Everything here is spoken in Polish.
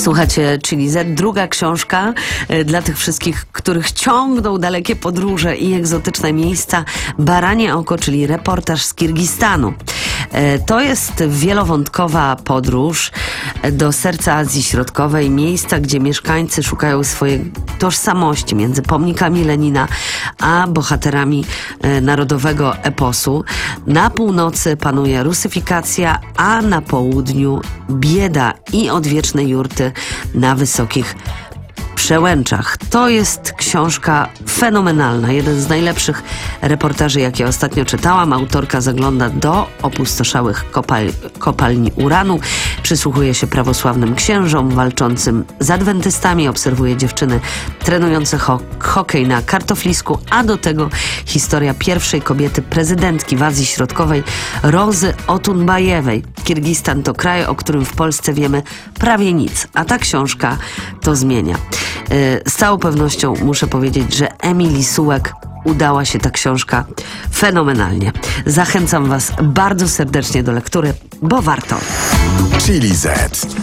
Słuchacie Chili Z, druga książka dla tych wszystkich, których ciągną dalekie podróże i egzotyczne miejsca. Baranie oko, czyli reportaż z Kirgistanu. To jest wielowątkowa podróż do serca Azji Środkowej, miejsca, gdzie mieszkańcy szukają swojej tożsamości między pomnikami Lenina a bohaterami narodowego eposu. Na północy panuje rusyfikacja, a na południu bieda i odwieczne jurty na wysokich przełęczach. To jest książka fenomenalna. Jeden z najlepszych reportaży, jakie ostatnio czytałam. Autorka zagląda do opustoszałych kopalni uranu, przysłuchuje się prawosławnym księżom walczącym z adwentystami, obserwuje dziewczyny trenujące hokej na kartoflisku, a do tego historia pierwszej kobiety prezydentki w Azji Środkowej, Rozy Otunbajewej. Kirgistan to kraj, o którym w Polsce wiemy prawie nic, a ta książka to zmienia. Z całą pewnością muszę powiedzieć, że Emilii Sułek udała się ta książka fenomenalnie. Zachęcam Was bardzo serdecznie do lektury, bo warto. Chili Z.